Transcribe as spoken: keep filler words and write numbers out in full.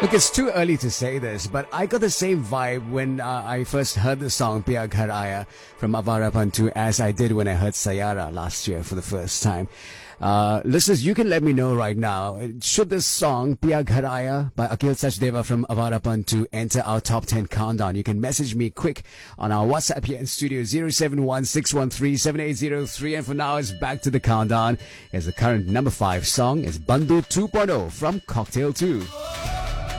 Look, it's too early to say this, but I got the same vibe when uh, I first heard the song Pya Ghar Aaya from Avara Pantu as I did when I heard Sayara last year for the first time. Uh, listeners, you can let me know right now. Should this song, Pya Ghar Aaya by Akhil Sachdeva from Avara Pantu, enter our top ten countdown? You can message me quick on our WhatsApp here in studio zero seven one six one three seven eight zero three. And for now, it's back to the countdown. As the current number five song is Bandhu two point oh from Cocktail two.